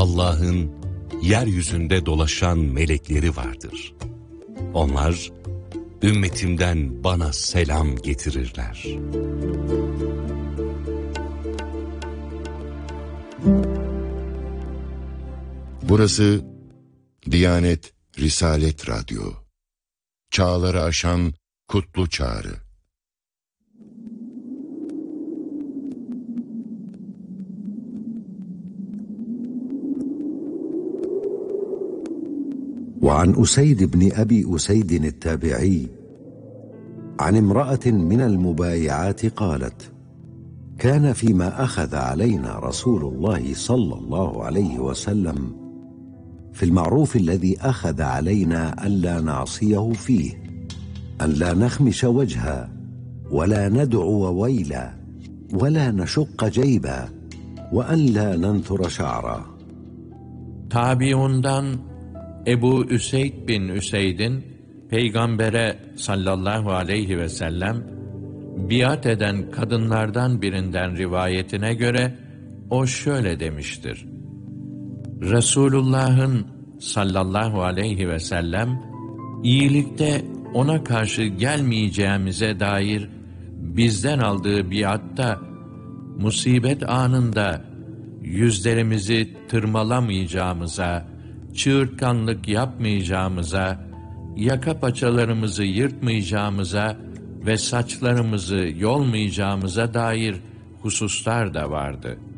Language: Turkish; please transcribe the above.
Allah'ın yeryüzünde dolaşan melekleri vardır. Onlar ümmetimden bana selam getirirler. Burası Diyanet Risalet Radyo. Çağları aşan kutlu çağrı. وعن أسيد بن أبي أسيد التابعي عن امرأة من المبايعات قالت: كان فيما أخذ علينا رسول الله صلى الله عليه وسلم في المعروف الذي أخذ علينا ألا نعصيه فيه، أن لا نخمش وجها ولا ندعو ويلا ولا نشق جيبا وأن لا ننثر شعرا. Tabiundan Ebu Üseyd bin Üseyd'in Peygamber'e sallallahu aleyhi ve sellem biat eden kadınlardan birinden rivayetine göre o şöyle demiştir: Resulullah'ın sallallahu aleyhi ve sellem iyilikte ona karşı gelmeyeceğimize dair bizden aldığı biatta musibet anında yüzlerimizi tırmalamayacağımıza, çığırtkanlık yapmayacağımıza, yaka paçalarımızı yırtmayacağımıza ve saçlarımızı yolmayacağımıza dair hususlar da vardı.